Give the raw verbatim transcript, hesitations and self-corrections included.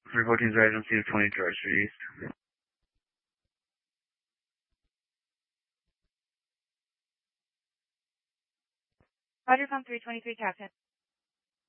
three fourteen Sergeant, C twenty George Street East. Roger, from three twenty-three Captain.